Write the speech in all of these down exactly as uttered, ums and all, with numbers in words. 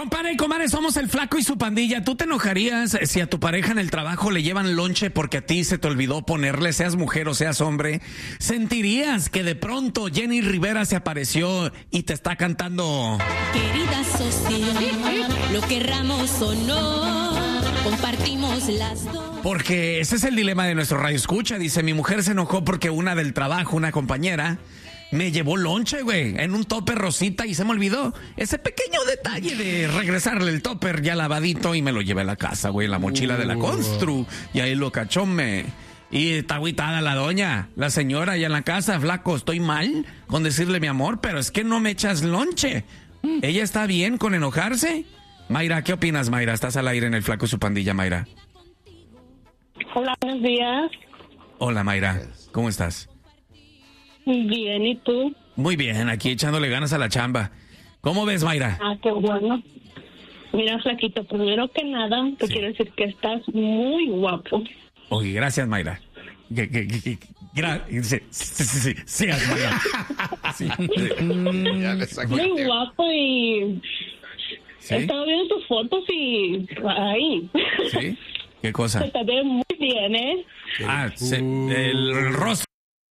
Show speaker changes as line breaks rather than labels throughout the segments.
Compadre, comadre, somos el Flaco y su pandilla. ¿Tú te enojarías si a tu pareja en el trabajo le llevan lonche porque a ti se te olvidó ponerle, seas mujer o seas hombre? ¿Sentirías que de pronto Jenny Rivera se apareció y te está cantando?
Querida socia, lo querramos o no, compartimos las dos.
Porque ese es el dilema de nuestro radio escucha. Dice, mi mujer se enojó porque una del trabajo, una compañera, me llevó lonche, güey, en un topper rosita y se me olvidó ese pequeño detalle de regresarle el topper ya lavadito y me lo llevé a la casa, güey, en la mochila de la Constru. Y ahí lo cachó, me... Y está agüitada la doña, la señora allá en la casa. Flaco, estoy mal con decirle mi amor, pero es que no me echas lonche. ¿Ella está bien con enojarse? Mayra, ¿qué opinas, Mayra? Estás al aire en el Flaco y su pandilla, Mayra.
Hola, buenos días.
Hola, Mayra, ¿cómo estás?
Bien, ¿y tú?
Muy bien, aquí echándole ganas a la chamba. ¿Cómo ves, Mayra?
Ah, qué bueno. Mira, Flaquito, primero que nada, te
Sí.
quiero decir que estás muy guapo.
Oye, gracias, Mayra. Que, que, que, que, gra- sí, sí, sí, sí, sí, Mayra. Sí.
Ya le saqué el
Muy
tema.
guapo y...
¿Sí?
He estado viendo tus fotos y... Ahí.
¿Sí? ¿Qué cosa?
Se te ve muy bien, ¿eh?
Ah, se- el rostro.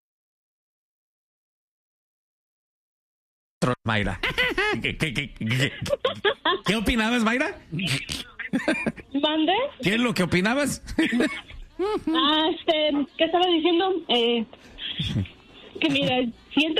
Mayra. ¿Qué, qué, qué, qué, qué opinabas, Mayra?
¿Mande?
¿Qué es lo que opinabas?
Ah, este... ¿Qué estaba diciendo? Eh... Que mira, siento